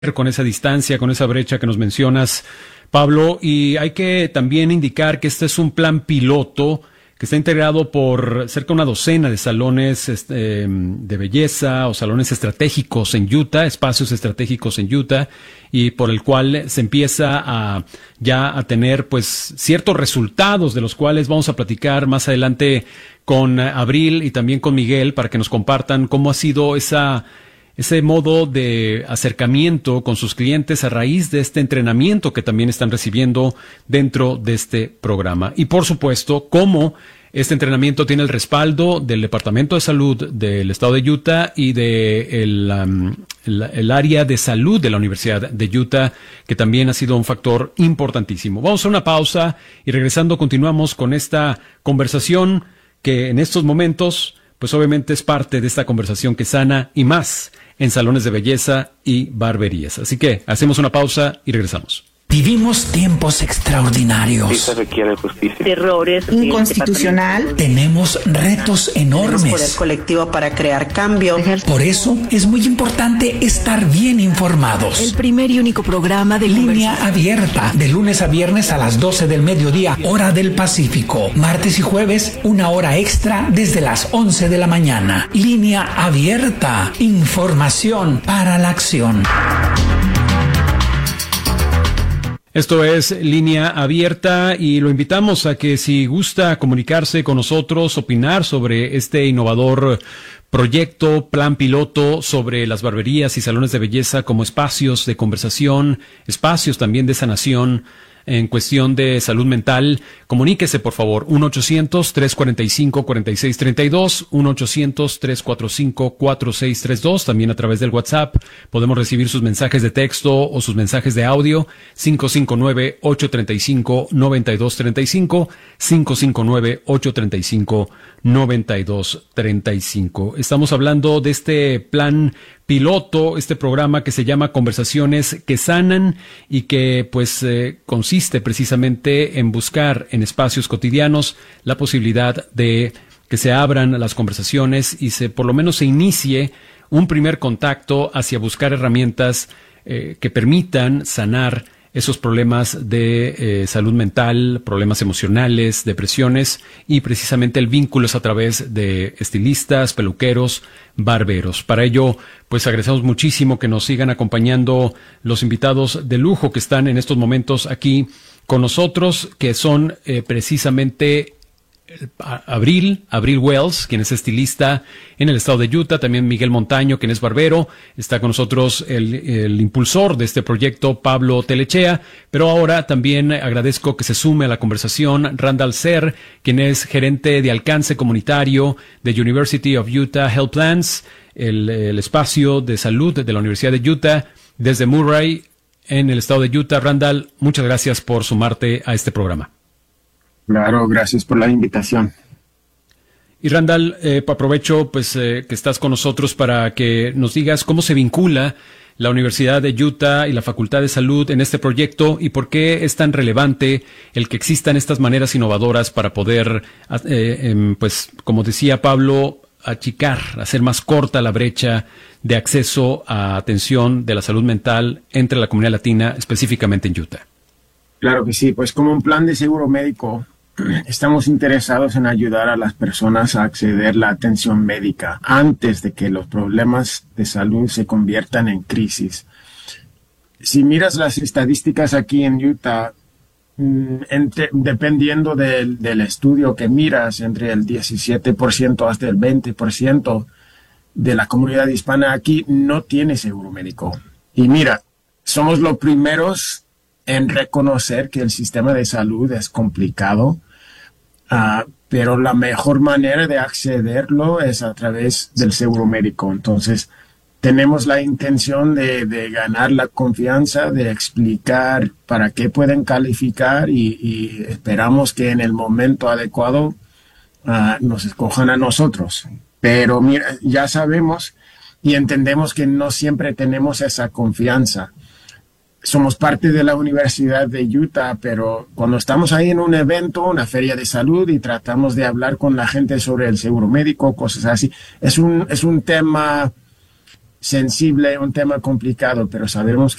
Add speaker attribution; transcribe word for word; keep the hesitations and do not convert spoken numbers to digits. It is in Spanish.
Speaker 1: con esa distancia, con esa brecha que nos mencionas, Pablo, y hay que también indicar que este es un plan piloto que está integrado por cerca de una docena de salones este, de belleza o salones estratégicos en Utah, espacios estratégicos en Utah, y por el cual se empieza a ya a tener pues ciertos resultados de los cuales vamos a platicar más adelante con Abril y también con Miguel para que nos compartan cómo ha sido esa ese modo de acercamiento con sus clientes a raíz de este entrenamiento que también están recibiendo dentro de este programa. Y por supuesto, cómo este entrenamiento tiene el respaldo del Departamento de Salud del Estado de Utah y de el, um, el, el área de salud de la Universidad de Utah, que también ha sido un factor importantísimo. Vamos a una pausa y regresando continuamos con esta conversación que en estos momentos pues obviamente es parte de esta conversación que sana y más en salones de belleza y barberías. Así que hacemos una pausa y regresamos.
Speaker 2: Vivimos tiempos extraordinarios.
Speaker 3: Sí se requiere justicia.
Speaker 4: Errores.
Speaker 5: Inconstitucional.
Speaker 2: Tenemos retos enormes.
Speaker 5: Tenemos poder colectivo para crear cambio.
Speaker 2: Por eso es muy importante estar bien informados.
Speaker 6: El primer y único programa de
Speaker 2: Línea Abierta, de lunes a viernes a las doce del mediodía, hora del Pacífico. Martes y jueves, una hora extra desde las once de la mañana. Línea Abierta, información para la acción.
Speaker 1: Esto es Línea Abierta y lo invitamos a que si gusta comunicarse con nosotros, opinar sobre este innovador proyecto, plan piloto sobre las barberías y salones de belleza como espacios de conversación, espacios también de sanación en cuestión de salud mental, comuníquese por favor, uno ochocientos, tres cuarenta y cinco, cuarenta y seis treinta y dos, uno ochocientos, tres cuatro cinco, cuatro seis tres dos, también a través del WhatsApp podemos recibir sus mensajes de texto o sus mensajes de audio, cinco cinco nueve, ocho tres cinco, nueve dos tres cinco, cinco cinco nueve, ocho tres cinco, nueve dos tres cinco. Estamos hablando de este plan piloto, este programa que se llama Conversaciones que Sanan y que pues eh, consiste precisamente en buscar en espacios cotidianos la posibilidad de que se abran las conversaciones y se por lo menos se inicie un primer contacto hacia buscar herramientas eh, que permitan sanar esos problemas de eh, salud mental, problemas emocionales, depresiones, y precisamente el vínculo es a través de estilistas, peluqueros, barberos. Para ello, pues agradecemos muchísimo que nos sigan acompañando los invitados de lujo que están en estos momentos aquí con nosotros, que son eh, precisamente Abril, Abril Wells, quien es estilista en el estado de Utah, también Miguel Montaño, quien es barbero, está con nosotros el, el impulsor de este proyecto, Pablo Telechea, pero ahora también agradezco que se sume a la conversación Randall Ser, quien es gerente de alcance comunitario de University of Utah Health Plans, el, el espacio de salud de la Universidad de Utah, desde Murray, en el estado de Utah. Randall, muchas gracias por sumarte a este programa.
Speaker 7: Claro, gracias por la invitación.
Speaker 1: Y Randall, eh, aprovecho pues eh, que estás con nosotros para que nos digas cómo se vincula la Universidad de Utah y la Facultad de Salud en este proyecto y por qué es tan relevante el que existan estas maneras innovadoras para poder, eh, eh, pues como decía Pablo, achicar, hacer más corta la brecha de acceso a atención de la salud mental entre la comunidad latina, específicamente en Utah.
Speaker 7: Claro que sí, pues como un plan de seguro médico, estamos interesados en ayudar a las personas a acceder a la atención médica antes de que los problemas de salud se conviertan en crisis. Si miras las estadísticas aquí en Utah, entre, dependiendo del, del estudio que miras, entre el diecisiete por ciento hasta el veinte por ciento de la comunidad hispana aquí no tiene seguro médico. Y mira, somos los primeros en reconocer que el sistema de salud es complicado, uh, pero la mejor manera de accederlo es a través del seguro médico. Entonces, tenemos la intención de, de ganar la confianza, de explicar para qué pueden calificar y, y esperamos que en el momento adecuado uh, nos escojan a nosotros. Pero mira, ya sabemos y entendemos que no siempre tenemos esa confianza. Somos parte de la Universidad de Utah, pero cuando estamos ahí en un evento, una feria de salud y tratamos de hablar con la gente sobre el seguro médico, cosas así, es un, es un tema sensible, un tema complicado, pero sabemos